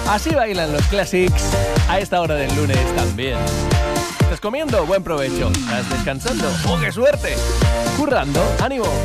Así bailan los classics a esta hora del lunes también. ¿Estás comiendo? Buen provecho. ¿Estás descansando? ¡Oh, qué suerte! Currando, ánimo.